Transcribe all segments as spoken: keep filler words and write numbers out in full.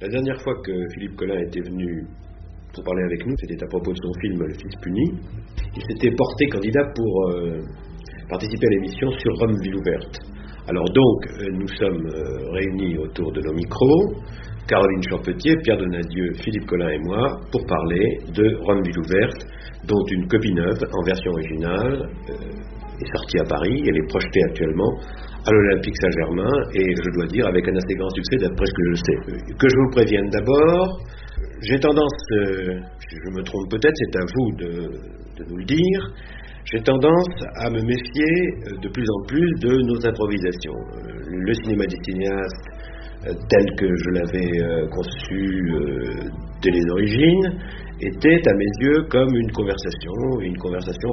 La dernière fois que Philippe Collin était venu pour parler avec nous, c'était à propos de son film Le Fils puni. Il s'était porté candidat pour euh, participer à l'émission sur Rome ville ouverte. Alors donc, euh, nous sommes euh, réunis autour de nos micros, Caroline Champetier, Pierre Donadieu, Philippe Collin et moi, pour parler de Rome ville ouverte, dont une copie neuve en version originale euh, est sortie à Paris. Elle est projetée actuellement à l'Olympique Saint-Germain et je dois dire avec un assez grand succès d'après ce que je sais. Que je vous prévienne d'abord, j'ai tendance, euh, je me trompe peut-être, c'est à vous de, de nous le dire, j'ai tendance à me méfier de plus en plus de nos improvisations. Le cinéma des cinéastes tel que je l'avais euh, conçu euh, dès les origines était à mes yeux comme une conversation, une conversation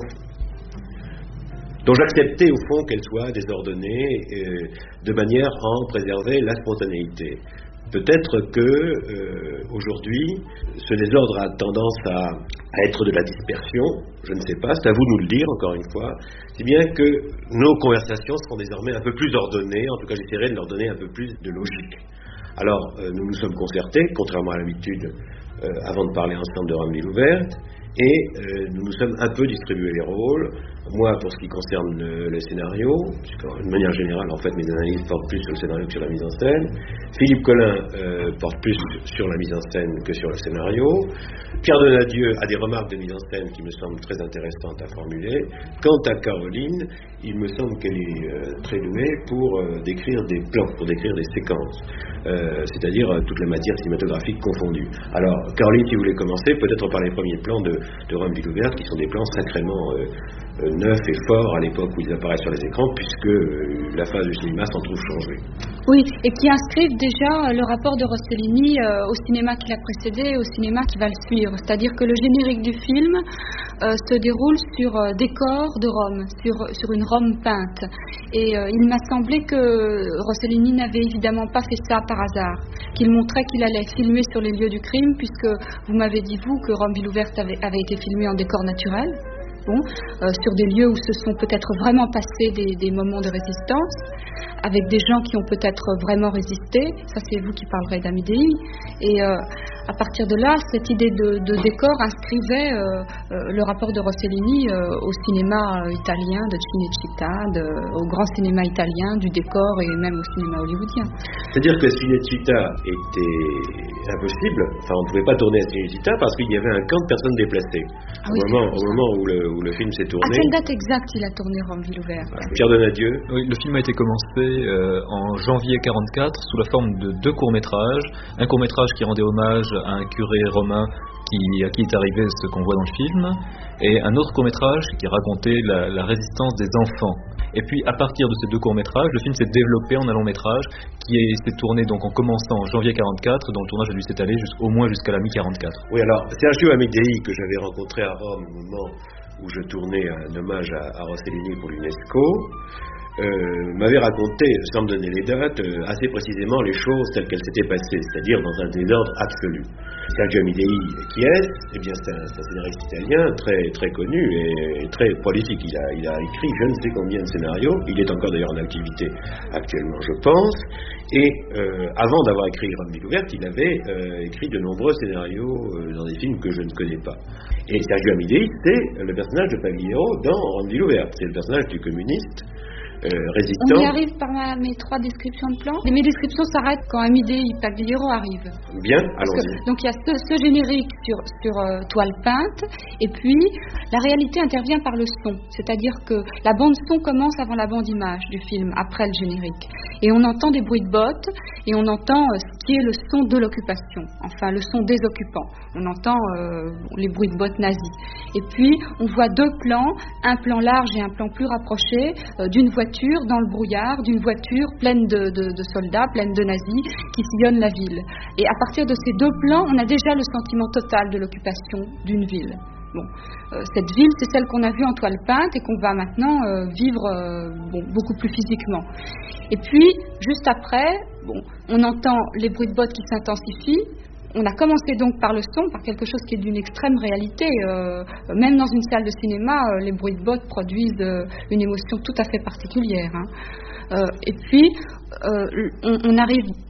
dont j'acceptais au fond qu'elle soit désordonnée euh, de manière à en préserver la spontanéité. Peut-être que euh, aujourd'hui, ce désordre a tendance à, à être de la dispersion, je ne sais pas, c'est à vous de nous le dire encore une fois, si bien que nos conversations seront désormais un peu plus ordonnées, en tout cas j'essaierai de leur donner un peu plus de logique. Alors, euh, nous nous sommes concertés, contrairement à l'habitude, euh, avant de parler ensemble de Rome ville ouverte, et euh, nous nous sommes un peu distribués les rôles. Moi, pour ce qui concerne le, le scénario, puisque de manière générale, en fait, mes analyses portent plus sur le scénario que sur la mise en scène. Philippe Collin euh, porte plus sur la mise en scène que sur le scénario. Pierre Donadieu a des remarques de mise en scène qui me semblent très intéressantes à formuler. Quant à Caroline, il me semble qu'elle est euh, très douée pour euh, décrire des plans, pour décrire des séquences, euh, c'est-à-dire euh, toute la matière cinématographique confondue. Alors, Caroline, si vous voulez commencer, peut-être par les premiers plans de, de Rome ville ouverte, qui sont des plans sacrément euh, euh, neufs et forts à l'époque où ils apparaissent sur les écrans, puisque euh, la phase du cinéma s'en trouve changée. Oui, et qui inscrivent déjà le rapport de Rossellini euh, au cinéma qui l'a précédé et au cinéma qui va le suivre. C'est-à-dire que le générique du film euh, se déroule sur euh, décor de Rome, sur, sur une Rome peinte. Et euh, il m'a semblé que Rossellini n'avait évidemment pas fait ça par hasard, qu'il montrait qu'il allait filmer sur les lieux du crime, puisque vous m'avez dit, vous, que Rome ville ouverte avait, avait été filmé en décor naturel. Bon, euh, sur des lieux où se sont peut-être vraiment passés des, des moments de résistance, avec des gens qui ont peut-être vraiment résisté. Ça, c'est vous qui parlerez d'Amidei. Et euh, à partir de là, cette idée de, de décor inscrivait euh, euh, le rapport de Rossellini euh, au cinéma euh, italien, de Cinecittà, de, au grand cinéma italien, du décor et même au cinéma hollywoodien. C'est-à-dire que Cinecittà était impossible, enfin on ne pouvait pas tourner à Cinecittà parce qu'il y avait un camp de personnes déplacées. Ah au, oui, moment, au moment où le, où le film s'est tourné. À quelle date exacte il a tourné Rome ville ouverte? Pierre Donadieu. Oui, le film a été commencé euh, en janvier quarante-quatre sous la forme de deux courts-métrages. Un court-métrage qui rendait hommage à un curé romain qui, à qui est arrivé ce qu'on voit dans le film, et un autre court-métrage qui racontait la, la résistance des enfants. Et puis à partir de ces deux courts-métrages, le film s'est développé en un long-métrage qui s'est tourné donc en commençant en janvier quarante-quatre, dont le tournage a dû s'étaler au moins jusqu'à la mi-quarante-quatre. Oui, alors Sergio Amidei, que j'avais rencontré à Rome au moment où je tournais un hommage à, à Rossellini pour l'UNESCO, euh, m'avait raconté, sans me donner les dates, euh, assez précisément les choses telles qu'elles s'étaient passées, c'est-à-dire dans un désordre absolu. Sergio Amidei, qui est, eh bien, c'est un, c'est un scénariste italien très, très connu et, et très prolifique. Il a, il a écrit je ne sais combien de scénarios. Il est encore d'ailleurs en activité actuellement, je pense. Et euh, avant d'avoir écrit Rome ville ouverte, il avait euh, écrit de nombreux scénarios euh, dans des films que je ne connais pas. Et Sergio Amidei, c'est le personnage de Pagliaro dans Rome ville ouverte. C'est le personnage du communiste Euh, résistant. On y arrive par ma, mes trois descriptions de plans. Mes descriptions s'arrêtent quand Amidei Pagliaro arrive. Bien, allons-y. Que, donc il y a ce, ce générique sur, sur euh, toile peinte, et puis la réalité intervient par le son. C'est-à-dire que la bande son commence avant la bande image du film, après le générique. Et on entend des bruits de bottes, et on entend euh, ce qui est le son de l'occupation, enfin le son des occupants. On entend euh, les bruits de bottes nazis. Et puis on voit deux plans, un plan large et un plan plus rapproché, euh, d'une voiture dans le brouillard, d'une voiture pleine de, de, de soldats, pleine de nazis qui sillonnent la ville. Et à partir de ces deux plans, on a déjà le sentiment total de l'occupation d'une ville. Bon, euh, cette ville, c'est celle qu'on a vue en toile peinte et qu'on va maintenant euh, vivre euh, bon, beaucoup plus physiquement. Et puis, juste après, bon, on entend les bruits de bottes qui s'intensifient. On a commencé donc par le son, par quelque chose qui est d'une extrême réalité. Euh, même dans une salle de cinéma, euh, les bruits de bottes produisent euh, une émotion tout à fait particulière. Hein. Euh, et puis, euh, on, on arrive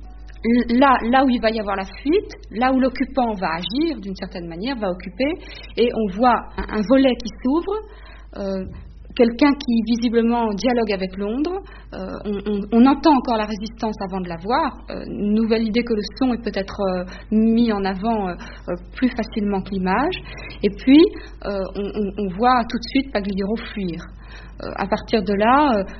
là, là où il va y avoir la fuite, là où l'occupant va agir d'une certaine manière, va occuper, et on voit un, un volet qui s'ouvre, euh, quelqu'un qui visiblement dialogue avec Londres, euh, on, on, on entend encore la résistance avant de la voir, euh, une nouvelle idée que le son est peut-être euh, mis en avant euh, euh, plus facilement que l'image, et puis euh, on, on, on voit tout de suite Pagliaro fuir. Euh, à partir de là, euh,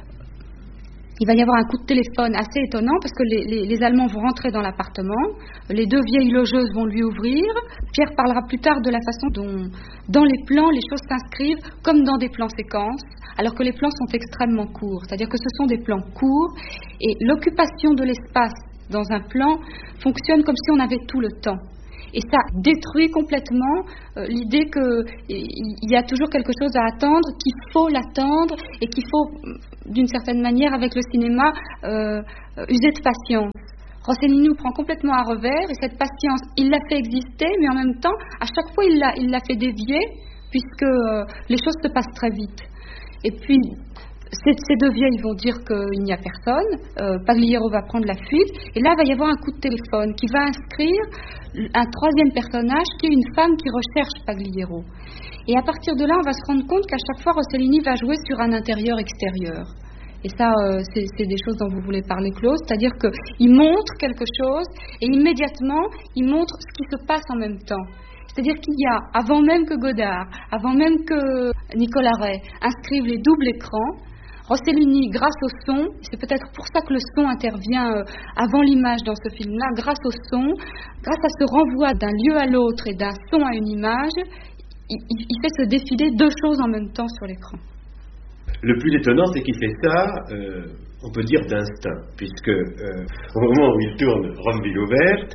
il va y avoir un coup de téléphone assez étonnant parce que les, les, les Allemands vont rentrer dans l'appartement, les deux vieilles logeuses vont lui ouvrir. Pierre parlera plus tard de la façon dont, dans les plans, les choses s'inscrivent comme dans des plans séquences, alors que les plans sont extrêmement courts. C'est-à-dire que ce sont des plans courts et l'occupation de l'espace dans un plan fonctionne comme si on avait tout le temps. Et ça détruit complètement euh, l'idée qu'il y a toujours quelque chose à attendre, qu'il faut l'attendre et qu'il faut, d'une certaine manière, avec le cinéma, euh, user de patience. Rossellini nous prend complètement à revers et cette patience, il l'a fait exister, mais en même temps, à chaque fois, il l'a, il l'a fait dévier puisque euh, les choses se passent très vite. Et puis, Ces, ces deux vieilles vont dire qu'il n'y a personne, euh, Pagliaro va prendre la fuite, et là il va y avoir un coup de téléphone qui va inscrire un troisième personnage qui est une femme qui recherche Pagliaro. Et à partir de là, on va se rendre compte qu'à chaque fois, Rossellini va jouer sur un intérieur-extérieur. Et ça, euh, c'est, c'est des choses dont vous voulez parler, Claude, c'est-à-dire qu'il montre quelque chose, et immédiatement, il montre ce qui se passe en même temps. C'est-à-dire qu'il y a, avant même que Godard, avant même que Nicolas Ray inscrivent les doubles écrans, Rossellini, grâce au son, c'est peut-être pour ça que le son intervient euh, avant l'image dans ce film-là, grâce au son, grâce à ce renvoi d'un lieu à l'autre et d'un son à une image, il, il fait se défiler deux choses en même temps sur l'écran. Le plus étonnant, c'est qu'il fait ça, euh, on peut dire d'instinct, puisque euh, au moment où il tourne Rome ville ouverte,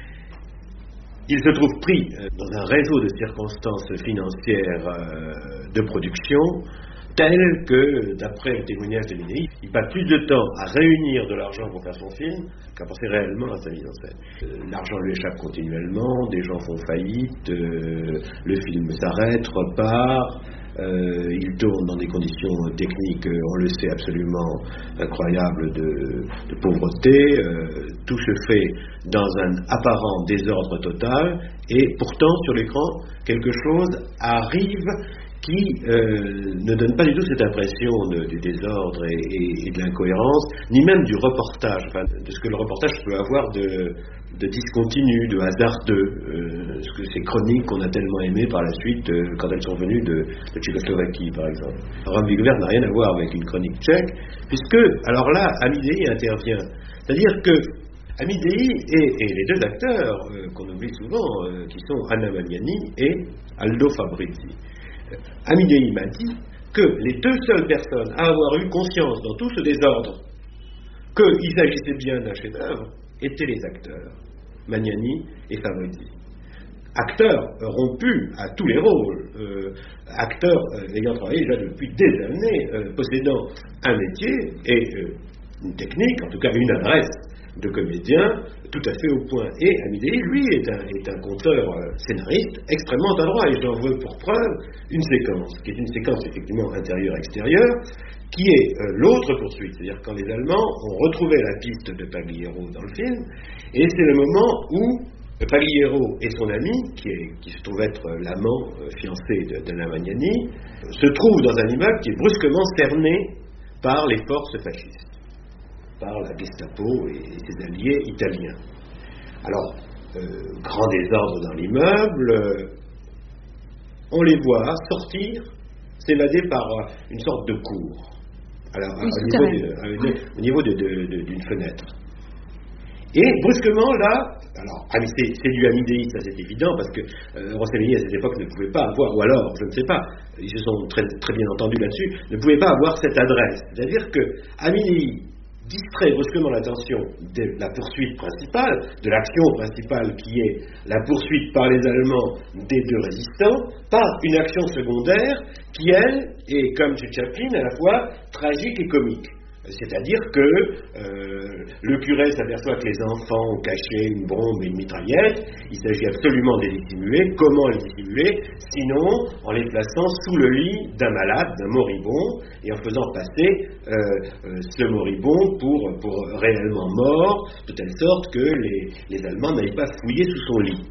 il se trouve pris euh, dans un réseau de circonstances financières euh, de production, tel que, d'après le témoignage de Midei, il passe plus de temps à réunir de l'argent pour faire son film qu'à penser réellement à sa mise en scène. Euh, l'argent lui échappe continuellement, des gens font faillite, euh, le film s'arrête, repart, euh, il tourne dans des conditions techniques, on le sait, absolument incroyables de, de pauvreté, euh, tout se fait dans un apparent désordre total, et pourtant sur l'écran, quelque chose arrive qui euh, ne donne pas du tout cette impression de, du désordre et, et, et de l'incohérence, ni même du reportage, enfin, de ce que le reportage peut avoir de, de discontinu, de hasardeux, euh, ce que ces chroniques qu'on a tellement aimées par la suite euh, quand elles sont venues de, de Tchécoslovaquie, par exemple. Rome ville ouverte n'a rien à voir avec une chronique tchèque, puisque, alors là, Amidei intervient. C'est-à-dire que Amidei et, et les deux acteurs euh, qu'on oublie souvent, euh, qui sont Anna Magnani et Aldo Fabrizi. Amidei m'a dit que les deux seules personnes à avoir eu conscience dans tout ce désordre qu'il s'agissait bien d'un chef-d'œuvre étaient les acteurs, Magnani et Fabrizi. Acteurs rompus à tous les rôles, euh, acteurs euh, ayant travaillé déjà depuis des années, euh, possédant un métier et euh, une technique, en tout cas une adresse de comédien tout à fait au point. Et Amidei, lui, est un, est un conteur euh, scénariste extrêmement adroit, et j'en veux pour preuve une séquence, qui est une séquence effectivement intérieure-extérieure, qui est euh, l'autre poursuite, c'est-à-dire quand les Allemands ont retrouvé la piste de Pagliaro dans le film, et c'est le moment où Pagliaro et son ami, qui, est, qui se trouve être l'amant euh, fiancé de, de la Magnani, se trouvent dans un immeuble qui est brusquement cerné par les forces fascistes, par la Gestapo et ses alliés italiens. Alors, euh, grand désordre dans l'immeuble, euh, on les voit sortir, s'évader par euh, une sorte de cour, alors, oui, au, niveau de, euh, oui. au niveau de, de, de, d'une fenêtre. Et brusquement, là, alors c'est, c'est du Amidei, ça c'est évident, parce que euh, Rossellini à cette époque ne pouvait pas avoir, ou alors, je ne sais pas, ils se sont très, très bien entendus là-dessus, ne pouvait pas avoir cette adresse. C'est-à-dire que Amidei distrait brusquement l'attention de la poursuite principale, de l'action principale qui est la poursuite par les Allemands des deux résistants, par une action secondaire qui, elle, est, comme chez Chaplin, à la fois tragique et comique. C'est-à-dire que euh, le curé s'aperçoit que les enfants ont caché une bombe et une mitraillette, il s'agit absolument de les dissimuler. Comment les dissimuler? Sinon, en les plaçant sous le lit d'un malade, d'un moribond, et en faisant passer euh, euh, ce moribond pour, pour réellement mort, de telle sorte que les, les Allemands n'aillent pas fouiller sous son lit.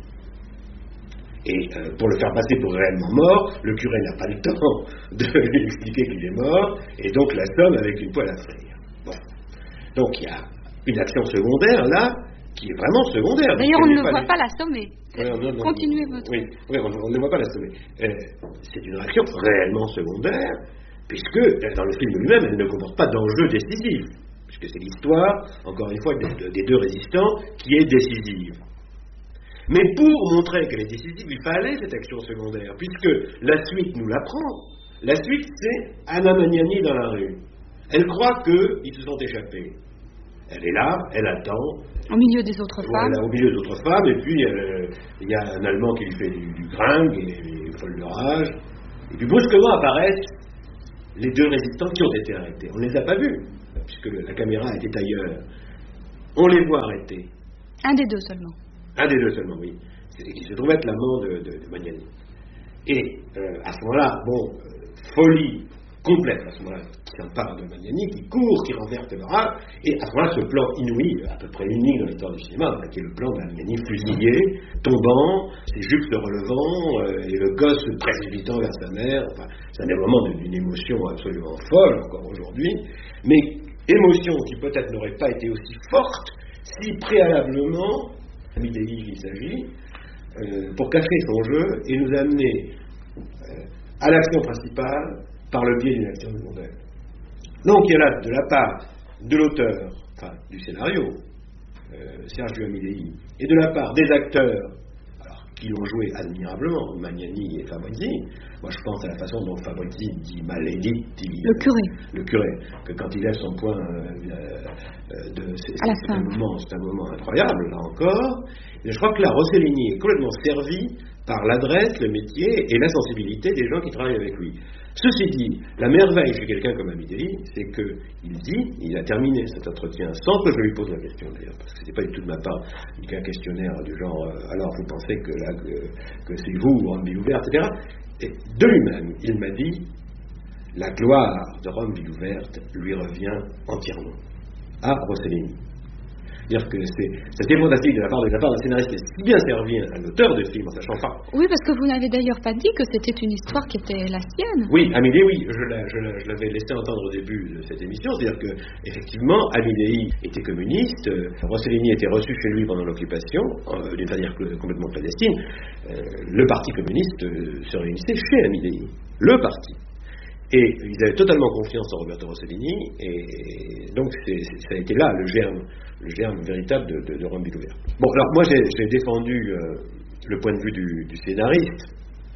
Et euh, pour le faire passer pour réellement mort, le curé n'a pas le temps de lui expliquer qu'il est mort, et donc l'assomme avec une poêle à frire. Bon. Donc il y a une action secondaire là, qui est vraiment secondaire. D'ailleurs, on ne voit pas l'assommer. Ouais, non, non, Continuez votre... Oui, oui on, on ne voit pas l'assommer. Euh, c'est une action réellement secondaire, puisque dans le film lui-même, elle ne comporte pas d'enjeu décisif, puisque c'est l'histoire, encore une fois, des, des deux résistants qui est décisive. Mais pour montrer qu'elle est décisive, il fallait cette action secondaire, puisque la suite nous l'apprend. La suite, c'est Anna Magnani dans la rue. Elle croit qu'ils se sont échappés. Elle est là, elle attend. Au milieu des autres voilà, femmes. Au milieu des autres femmes, et puis euh, il y a un Allemand qui lui fait du, du gringue, et elle est folle de rage. Et puis brusquement apparaissent les deux résistants qui ont été arrêtés. On ne les a pas vus, puisque la caméra était ailleurs. On les voit arrêtés. Un des deux seulement. Un des deux seulement, oui. Qui se trouve être l'amant de, de, de Magnani. Et euh, à ce moment-là, bon, euh, folie complète, à ce moment-là, qui s'empare de Magnani, qui court, qui renverse le bras, et à ce moment-là, ce plan inouï, à peu près unique dans l'histoire du cinéma, qui est le plan de Magnani fusillé, tombant, ses jupes se relevant, euh, et le gosse se précipitant vers sa mère. Enfin, c'est un moment d'une émotion absolument folle, encore aujourd'hui, mais émotion qui peut-être n'aurait pas été aussi forte si préalablement Amidei il s'agit, euh, pour cacher son jeu et nous amener euh, à l'action principale par le biais d'une action secondaire. Donc il y a là, de la part de l'auteur, enfin du scénario, euh, Sergio Amidei, et de la part des acteurs, alors, qui l'ont joué admirablement, Magnani et Fabrizi. Moi je pense à la façon dont Fabrizi dit Maledit, le curé, le curé, que quand il lève son poing, euh, euh, de, c'est, c'est, c'est, un moment, c'est un moment incroyable, là encore. Et je crois que là, Rossellini est complètement servi par l'adresse, le métier et la sensibilité des gens qui travaillent avec lui. Ceci dit, la merveille chez quelqu'un comme Amidei, c'est qu'il dit, il a terminé cet entretien sans que je lui pose la question d'ailleurs, parce que c'était pas du tout de ma part qu'un questionnaire du genre euh, alors vous pensez que là que, que c'est vous, Rome ville ouverte, et cetera. Et de lui-même, il m'a dit la gloire de Rome ville ouverte lui revient entièrement à Rossellini. C'est-à-dire que c'est, c'était fantastique de la part de la part d'un scénariste qui est si bien servi à l'auteur de film en sachant pas. Oui, parce que vous n'avez d'ailleurs pas dit que c'était une histoire qui était la sienne. Oui, Amidei, oui, je, la, je, la, je l'avais laissé entendre au début de cette émission, c'est-à-dire que effectivement, Amidei était communiste, euh, Rossellini était reçu chez lui pendant l'occupation, euh, d'une manière complètement clandestine. Euh, le parti communiste euh, se réunissait chez Amidei, le parti. Et ils avaient totalement confiance en Roberto Rossellini, et donc c'est, c'est, ça a été là le germe, le germe véritable de, de, de Rome ville ouverte. Bon, alors moi j'ai, j'ai défendu euh, le point de vue du, du scénariste,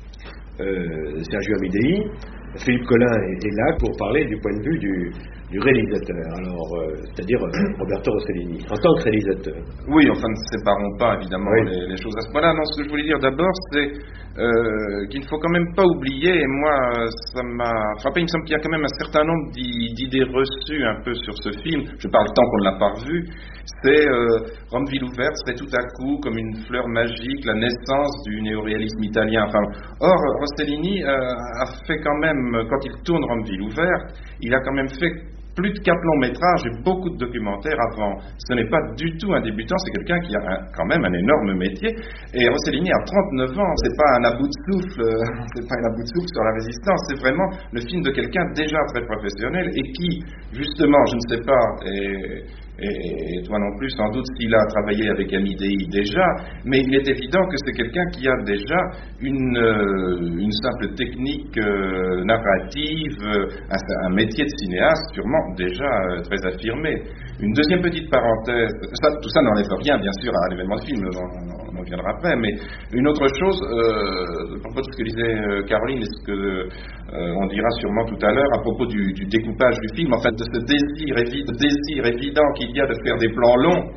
euh, Sergio Amidei. Philippe Collin est, est là pour parler du point de vue du, du réalisateur, alors euh, c'est-à-dire euh, Roberto Rossellini, en tant que réalisateur. Oui, enfin ne séparons pas évidemment oui. les, les choses à ce point-là. Non, ce que je voulais dire d'abord, c'est euh, qu'il ne faut quand même pas oublier, et moi ça m'a frappé, il me semble qu'il y a quand même un certain nombre d'idées reçues un peu sur ce film, je parle tant qu'on ne l'a pas revu, c'est euh, Rome ville ouverte serait tout à coup comme une fleur magique, la naissance du néoréalisme italien. Enfin, or, Rossellini euh, a fait quand même, quand il tourne Rome ville ouverte, il a quand même fait plus de quatre longs métrages et beaucoup de documentaires avant. Ce n'est pas du tout un débutant, c'est quelqu'un qui a un, quand même un énorme métier. Et Rossellini a trente-neuf ans, c'est pas un à bout de souffle, euh, c'est pas un à bout de souffle sur la résistance, c'est vraiment le film de quelqu'un déjà très professionnel et qui, justement, je ne sais pas, et, et, et toi non plus sans doute s'il a travaillé avec Amidei déjà, mais il est évident que c'est quelqu'un qui a déjà une, euh, une simple technique euh, narrative, euh, un, un métier de cinéaste sûrement déjà euh, très affirmé. Une deuxième petite parenthèse, ça, tout ça n'enlève rien bien sûr à l'événement de film, on, on en viendra après, mais une autre chose, euh, à propos de ce que disait euh, Caroline et ce que euh, on dira sûrement tout à l'heure à propos du, du découpage du film, en fait de ce désir, évi- désir évident qu'il y a de faire des plans longs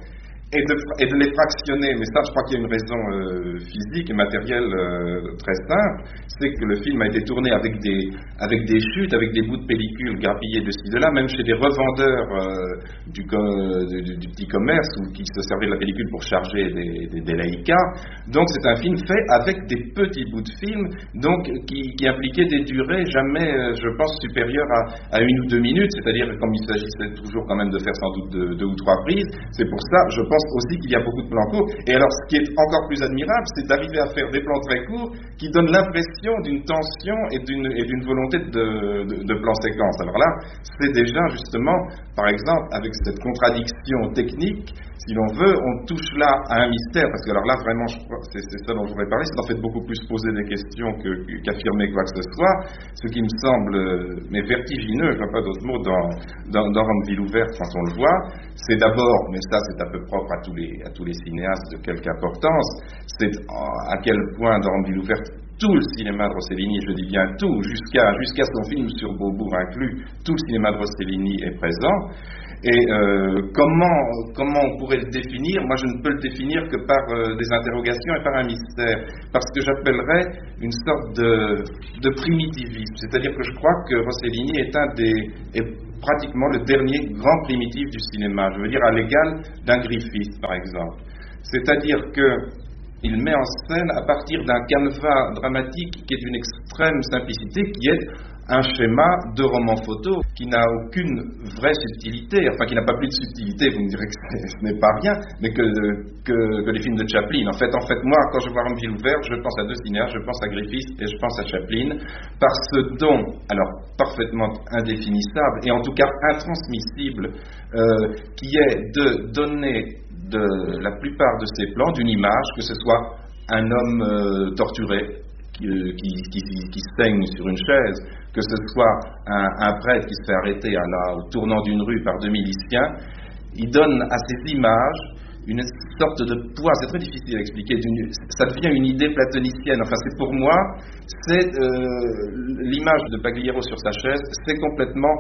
et de, et de les fractionner. Mais ça, je crois qu'il y a une raison euh, physique et matérielle euh, très simple, c'est que le film a été tourné avec des, avec des chutes, avec des bouts de pellicule grappillés de ci, de là, même chez des revendeurs euh, du, du, du, du petit commerce ou qui se servaient de la pellicule pour charger des, des, des Leica. Donc c'est un film fait avec des petits bouts de film, donc qui, qui impliquaient des durées jamais, euh, je pense, supérieures à, à une ou deux minutes, c'est-à-dire comme il s'agissait toujours quand même de faire sans doute deux, deux ou trois prises. C'est pour ça, je pense aussi qu'il y a beaucoup de plans courts. Et alors, ce qui est encore plus admirable, c'est d'arriver à faire des plans très courts qui donnent l'impression d'une tension et d'une, et d'une volonté de, de, de plan séquence. Alors là, c'est déjà justement, par exemple, avec cette contradiction technique, si l'on veut, on touche là à un mystère, parce que alors là, vraiment, je crois, c'est, c'est ça dont je voudrais parler, c'est en fait beaucoup plus poser des questions que, qu'affirmer quoi que ce soit, ce qui me semble, mais vertigineux, je vois pas d'autres mots, dans, dans, dans Rome ville ouverte, quand on le voit, c'est d'abord, mais ça c'est un peu propre à tous les, à tous les cinéastes de quelque importance, c'est à quel point dans Rome ville ouverte, tout le cinéma de Rossellini, je dis bien tout, jusqu'à, jusqu'à son film sur Beaubourg inclus, tout le cinéma de Rossellini est présent. Et euh, comment, comment on pourrait le définir? Moi, je ne peux le définir que par euh, des interrogations et par un mystère, parce que j'appellerais une sorte de, de primitivisme. C'est-à-dire que je crois que Rossellini est un des, est pratiquement le dernier grand primitif du cinéma. Je veux dire à l'égal d'un Griffith, par exemple. C'est-à-dire que il met en scène à partir d'un canevas dramatique qui est d'une extrême simplicité, qui est un schéma de roman photo qui n'a aucune vraie subtilité, enfin qui n'a pas plus de subtilité, vous me direz que ce n'est pas rien, mais que, que, que les films de Chaplin. En fait, en fait, moi, quand je vois Rome ville ouverte, je pense à deux cinéastes, je pense à Griffith et je pense à Chaplin, par ce don, alors parfaitement indéfinissable et en tout cas intransmissible, euh, qui est de donner de la plupart de ces plans d'une image, que ce soit un homme euh, torturé qui, qui, qui, qui saigne sur une chaise, que ce soit un, un prêtre qui se fait arrêter à la, au tournant d'une rue par deux miliciens, il donne à ces images une sorte de poids, c'est très difficile à expliquer, ça devient une idée platonicienne. Enfin, c'est pour moi, c'est euh, l'image de Pagliaro sur sa chaise, c'est complètement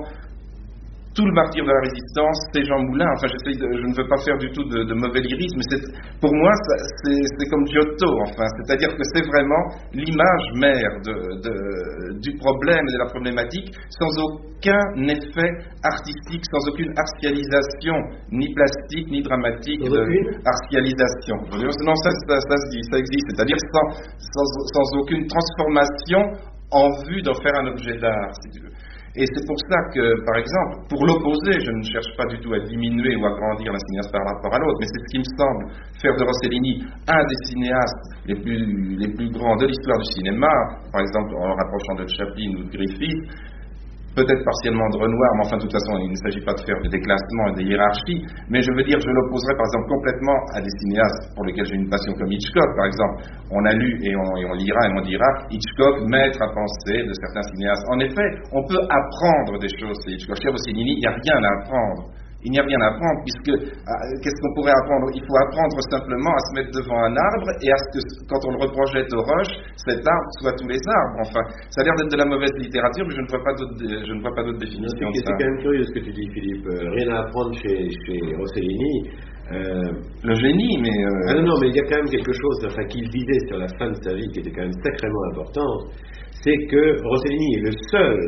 tout le martyr de la résistance, c'est Jean Moulin. Enfin, j'essaie de, je ne veux pas faire du tout de, de mauvais lyrisme, mais c'est, pour moi, ça, c'est, c'est comme Giotto, enfin, c'est-à-dire que c'est vraiment l'image mère de, de, du problème et de la problématique, sans aucun effet artistique, sans aucune artialisation, ni plastique, ni dramatique, de artialisation. Non, ça, ça, ça se dit, ça existe, c'est-à-dire sans, sans, sans aucune transformation en vue d'en faire un objet d'art, si tu veux. Et c'est pour ça que, par exemple, pour l'opposer, je ne cherche pas du tout à diminuer ou à grandir un cinéaste par rapport à l'autre, mais c'est ce qui me semble faire de Rossellini un des cinéastes les plus, les plus grands de l'histoire du cinéma, par exemple en le rapprochant de Chaplin ou de Griffith, peut-être partiellement de Renoir, mais enfin de toute façon il ne s'agit pas de faire des déclassements et des hiérarchies, mais je veux dire, je l'opposerais par exemple complètement à des cinéastes pour lesquels j'ai une passion comme Hitchcock, par exemple. On a lu et on, et on lira et on dira Hitchcock, maître à penser de certains cinéastes. En effet, on peut apprendre des choses chez Hitchcock. Chez Rossellini, il n'y a rien à apprendre. Il n'y a rien à apprendre, puisque euh, qu'est-ce qu'on pourrait apprendre? Il faut apprendre simplement à se mettre devant un arbre et à ce que, quand on le reprojette aux roches, cet arbre soit tous les arbres. Enfin, ça a l'air d'être de la mauvaise littérature, mais je ne vois pas d'autre, je ne vois pas d'autre définition. C'est, c'est quand même curieux ce que tu dis, Philippe. Euh, rien à apprendre chez, chez Rossellini. Euh, le génie, mais... Euh... Ah non, non, mais il y a quand même quelque chose, enfin, qu'il disait sur la fin de sa vie, qui était quand même sacrément importante, c'est que Rossellini est le seul,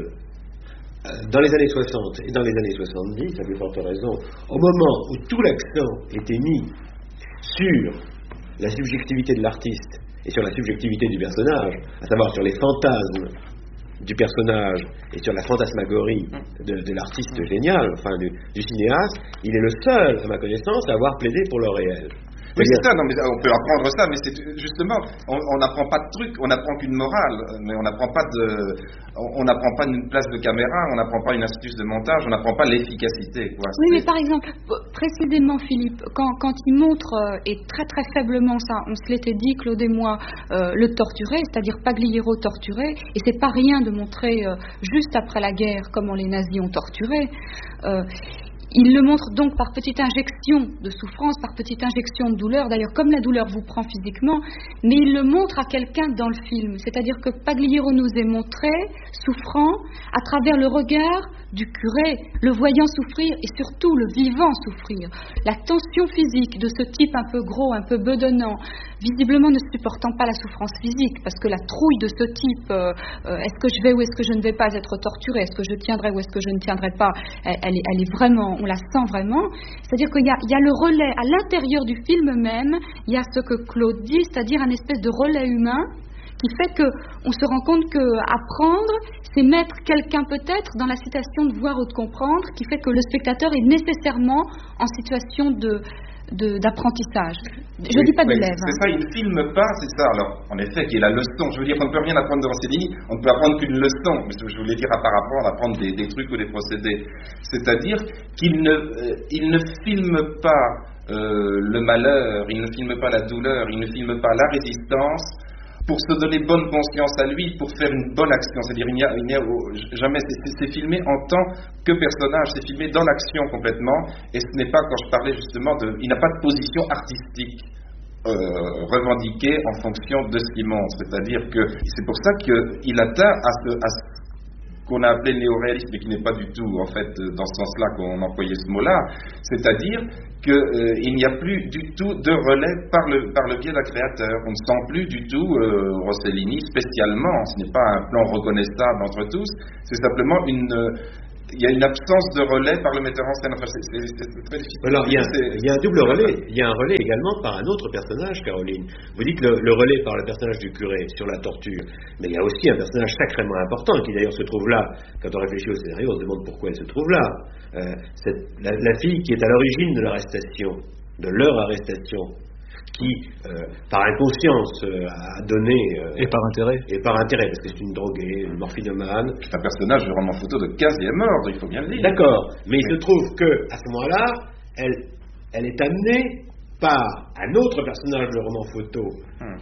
dans les années soixante et dans les années soixante-dix, à plus forte raison, au moment où tout l'accent était mis sur la subjectivité de l'artiste et sur la subjectivité du personnage, à savoir sur les fantasmes du personnage et sur la fantasmagorie de, de l'artiste génial, enfin du, du cinéaste, il est le seul, à ma connaissance, à avoir plaidé pour le réel. Oui, c'est ça, non, mais on peut apprendre ça, mais c'est justement, on n'apprend pas de trucs, on n'apprend qu'une morale, mais on n'apprend pas de, on n'apprend pas une place de caméra, on n'apprend pas une astuce de montage, on n'apprend pas l'efficacité, quoi. Oui, mais par exemple, précisément, Philippe, quand, quand il montre, euh, et très très faiblement ça, on se l'était dit, Claude et moi, euh, le torturé, c'est-à-dire Pagliaro torturé, et c'est pas rien de montrer, euh, juste après la guerre, comment les nazis ont torturé, euh, il le montre donc par petite injection de souffrance, par petite injection de douleur, d'ailleurs comme la douleur vous prend physiquement, mais il le montre à quelqu'un dans le film. C'est-à-dire que Pagliaro nous est montré souffrant à travers le regard du curé, le voyant souffrir et surtout le vivant souffrir. La tension physique de ce type un peu gros, un peu bedonnant, visiblement ne supportant pas la souffrance physique, parce que la trouille de ce type, euh, euh, est-ce que je vais ou est-ce que je ne vais pas être torturé, est-ce que je tiendrai ou est-ce que je ne tiendrai pas, elle, elle, est, elle est vraiment, on la sent vraiment. C'est-à-dire qu'il y a, il y a le relais à l'intérieur du film même, il y a ce que Claude dit, c'est-à-dire un espèce de relais humain qui fait qu'on se rend compte qu'apprendre, c'est mettre quelqu'un peut-être dans la situation de voir ou de comprendre, qui fait que le spectateur est nécessairement en situation de, de, d'apprentissage. Je ne oui, dis pas oui, d'élève. C'est hein. ça, il ne filme pas, c'est ça. Alors, en effet, qui est la leçon. Je veux dire, on ne peut rien apprendre de Rossellini, on ne peut apprendre qu'une leçon. Mais je voulais dire à par rapport à apprendre des, des trucs ou des procédés. C'est-à-dire qu'il ne, euh, il ne filme pas euh, le malheur, il ne filme pas la douleur, il ne filme pas la résistance, pour se donner bonne conscience à lui, pour faire une bonne action. C'est-à-dire, il n'y a, il n'y a jamais, c'est, c'est filmé en tant que personnage, c'est filmé dans l'action complètement, et ce n'est pas, quand je parlais justement de, il n'a pas de position artistique euh, revendiquée en fonction de ce qu'il montre. C'est-à-dire que, c'est pour ça qu'il atteint à ce, à ce qu'on a appelé néoréalisme, mais qui n'est pas du tout, en fait, dans ce sens-là qu'on employait ce mot-là, c'est-à-dire qu'il euh, n'y a plus du tout de relais par le, par le biais d'un créateur. On ne sent plus du tout euh, Rossellini spécialement, ce n'est pas un plan reconnaissable entre tous, c'est simplement une... Euh, il y a une absence de relais par le metteur en scène. Enfin, c'est, c'est, c'est très difficile. Alors, il y, a, il y a un double relais. Il y a un relais également par un autre personnage, Caroline. Vous dites le, le relais par le personnage du curé sur la torture, mais il y a aussi un personnage sacrément important qui d'ailleurs se trouve là. Quand on réfléchit au scénario, on se demande pourquoi elle se trouve là. Euh, c'est la, la fille qui est à l'origine de l'arrestation, de leur arrestation, qui, euh, par inconscience, euh, a donné... Euh, et par intérêt. Et par intérêt, parce que c'est une droguée, une morphinomane. C'est un personnage de roman photo de quinzième ordre, il faut bien le dire. D'accord, mais il se trouve qu'à ce moment-là, elle, elle est amenée par un autre personnage de roman photo, hum.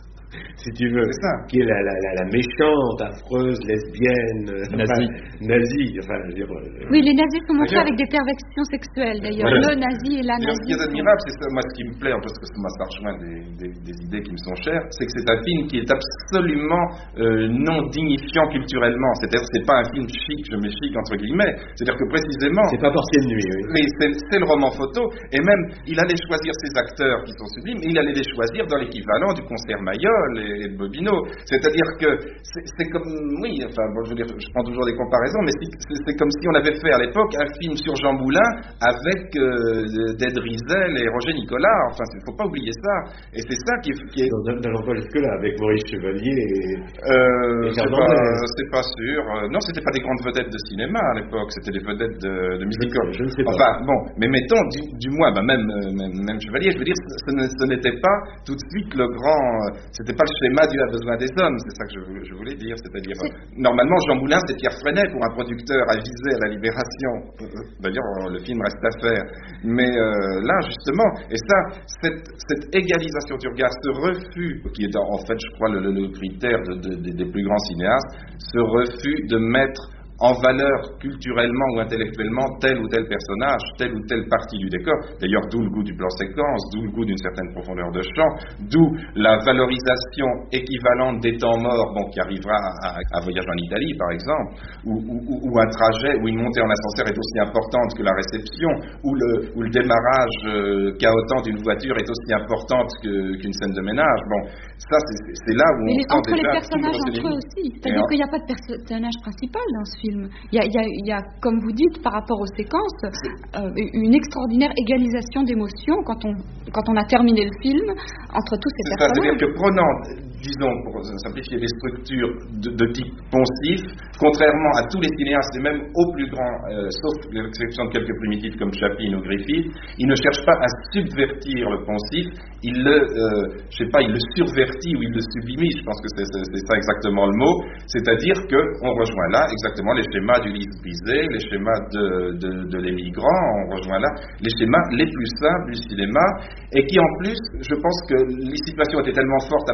si tu veux, qui est la, la, la, la méchante, affreuse, lesbienne, nazie. Enfin, nazie, enfin, je veux dire, euh, oui, les nazis sont montrés avec des perversions sexuelles, d'ailleurs. Voilà. Le nazi et la nazie. Ce qui est admirable, c'est ça, moi, ce qui me plaît, parce que moi, ça rejoint des, des, des idées qui me sont chères, c'est que c'est un film qui est absolument euh, non dignifiant culturellement. C'est-à-dire, c'est pas un film chic, je mets chic entre guillemets. C'est-à-dire que précisément. C'est pas portier de nuit, oui. Mais c'est, c'est le roman photo, et même, il allait choisir ses acteurs qui sont sublimes, et il allait les choisir dans l'équivalent du concert Mayol et et de Bobino. C'est-à-dire que c'est, c'est comme, oui, enfin, bon, je veux dire, je prends toujours des comparaisons, mais c'est, c'est, c'est comme si on avait fait à l'époque un film sur Jean Moulin avec euh, Ded Rizel et Roger Nicolas. Enfin, il ne faut pas oublier ça. Et c'est ça qui est... Qui est... N'allons pas jusque-là, avec Maurice Chevalier et... Euh, et c'est, pas, c'est pas sûr. Euh, non, c'était pas des grandes vedettes de cinéma à l'époque, c'était des vedettes de, de musical. Je ne sais pas. Enfin, bon, mais mettons, du, du moins, bah, même, même, même Chevalier, je veux dire, ce, ce n'était pas tout de suite le grand... C'était pas le schéma du a besoin des hommes, c'est ça que je, je voulais dire, c'est-à-dire, c'est... normalement, Jean Moulin, c'est Pierre Freinet pour un producteur avisé à la Libération. D'ailleurs, le film reste à faire. Mais euh, là, justement, et ça, cette, cette égalisation du regard, ce refus, qui est en fait, je crois, le, le, le critère de, de, de, des plus grands cinéastes, ce refus de mettre en valeur culturellement ou intellectuellement tel ou tel personnage, telle ou telle partie du décor. D'ailleurs, d'où le goût du plan séquence, d'où le goût d'une certaine profondeur de champ, d'où la valorisation équivalente des temps morts, bon, qui arrivera à, à Voyage en Italie, par exemple, où, où, où un trajet, où une montée en ascenseur est aussi importante que la réception, où le, où le démarrage euh, chaotant d'une voiture est aussi importante que, qu'une scène de ménage. Bon, ça, c'est, c'est là où on mais sent entre déjà... les personnages entre eux aussi. C'est-à-dire en... qu'il n'y a pas de personnage principal dans ce film. Il y, a, il, y a, il y a, comme vous dites, par rapport aux séquences, euh, une extraordinaire égalisation d'émotions quand on, quand on a terminé le film entre tous ces c'est personnages. Ça, c'est-à-dire que prenant, disons, pour simplifier, les structures de, de type poncif, contrairement à tous les cinéastes, et même aux plus grands, euh, sauf l'exception de quelques primitifs comme Chaplin ou Griffith, ils ne cherchent pas à subvertir le poncif, ils le, euh, je sais pas, ils le survertit ou ils le sublimisent, je pense que c'est, c'est, c'est ça exactement le mot, c'est-à-dire qu'on rejoint là exactement les schémas du livre brisé, les schémas de, de, de l'émigrant, on rejoint là les schémas les plus simples du cinéma, et qui en plus, je pense que les situations étaient tellement fortes à la fin de la guerre